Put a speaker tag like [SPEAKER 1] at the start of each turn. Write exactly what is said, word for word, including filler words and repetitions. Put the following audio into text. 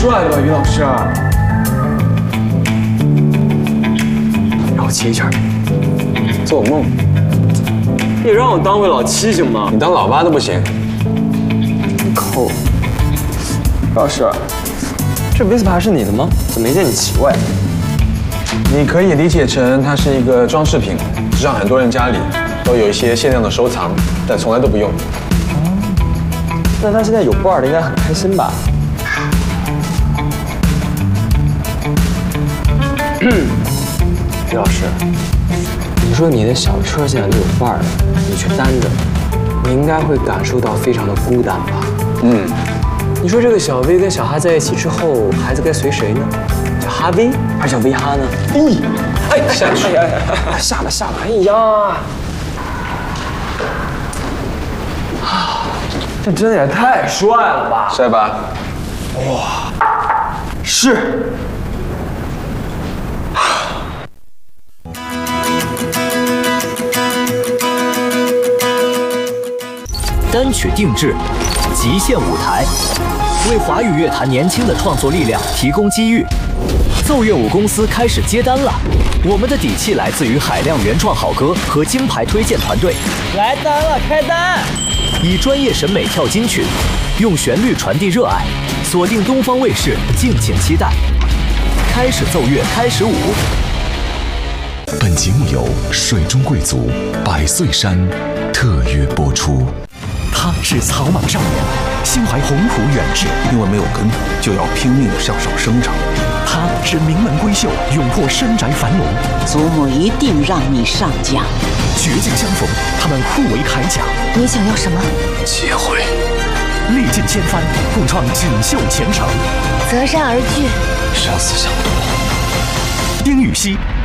[SPEAKER 1] 帅了吧，于老师？
[SPEAKER 2] 让我亲一下。
[SPEAKER 3] 做梦！
[SPEAKER 2] 你让我当回老七行吗？
[SPEAKER 3] 你当老八都不行。
[SPEAKER 2] 抠。
[SPEAKER 1] 老师，
[SPEAKER 2] 这 Vespa 是你的吗？怎么没见你骑过呀？
[SPEAKER 3] 你可以理解成它是一个装饰品，就像很多人家里都有一些限量的收藏，但从来都不用。
[SPEAKER 2] 那他现在有伴的，应该很开心吧？李老师，你说你的小车现在都有伴儿了，你却单着，你应该会感受到非常的孤单吧？
[SPEAKER 3] 嗯。
[SPEAKER 2] 你说这个小薇跟小哈在一起之后，孩子该随谁呢？叫哈薇还是叫薇哈呢？
[SPEAKER 3] 咦，哎，下去！
[SPEAKER 2] 哎哎哎，下了下了！哎呀，啊，这真的也太帅了吧！
[SPEAKER 3] 帅吧？
[SPEAKER 2] 哇，是。
[SPEAKER 4] 单曲定制，极限舞台，为华语乐坛年轻的创作力量提供机遇。奏乐舞公司开始接单了，我们的底气来自于海量原创好歌和金牌推荐团队。
[SPEAKER 5] 来单了，开单！
[SPEAKER 4] 以专业审美跳金曲，用旋律传递热爱，锁定东方卫视，敬请期待。开始奏乐，开始舞。
[SPEAKER 6] 本节目由水中贵族百岁山特约播出。
[SPEAKER 4] 他是草莽少年，心怀鸿鹄远志，
[SPEAKER 7] 因为没有根，就要拼命向上生长。
[SPEAKER 4] 他是名门闺秀，勇破深宅樊笼。
[SPEAKER 8] 祖母一定让你上将。
[SPEAKER 4] 绝境相逢，他们互为铠甲。
[SPEAKER 8] 你想要什么？
[SPEAKER 7] 机会。
[SPEAKER 4] 历尽千帆，共创锦绣前程。
[SPEAKER 8] 择山而聚，
[SPEAKER 7] 生死相夺。
[SPEAKER 4] 丁禹兮。